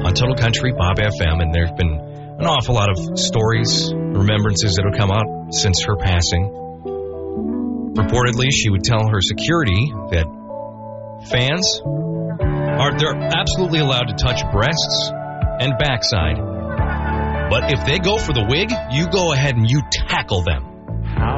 on Total Country, Bob FM, and there's been an awful lot of stories, remembrances that have come out since her passing. Reportedly, she would tell her security that fans they're absolutely allowed to touch breasts and backside. But if they go for the wig, you go ahead and you tackle them.